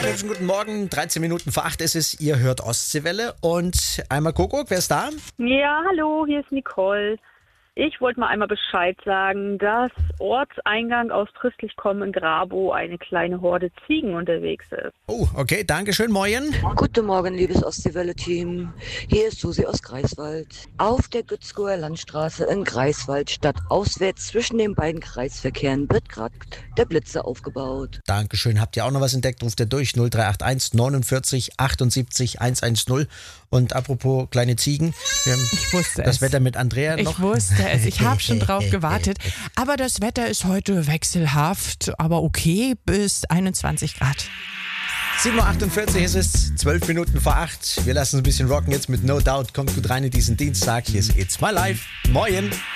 Schönen guten Morgen, 13 Minuten vor 8 ist es, ihr hört Ostseewelle und einmal Kuckuck, wer ist da? Ja, hallo, hier ist Nicole. Ich wollte mal einmal Bescheid sagen, dass Ortseingang aus Tristlichkommen in Grabow eine kleine Horde Ziegen unterwegs ist. Oh, okay, danke schön, moin. Guten Morgen, liebes Ostseewelle-Team. Hier ist Susi aus Greifswald. Auf der Gützkower Landstraße in Greifswald stadtauswärts zwischen den beiden Kreisverkehren wird gerade der Blitzer aufgebaut. Dankeschön, habt ihr auch noch was entdeckt, ruft ihr durch 0381 49 78 110. Und apropos kleine Ziegen, Ich wusste das es. Wetter mit Andrea noch. Ich wusste es. Ich habe schon drauf gewartet. Aber das Wetter ist heute wechselhaft, aber okay, bis 21 Grad. 7.48 Uhr ist es, 12 Minuten vor 8. Wir lassen uns ein bisschen rocken jetzt mit No Doubt. Kommt gut rein in diesen Dienstag. Hier ist It's My Life. Moin.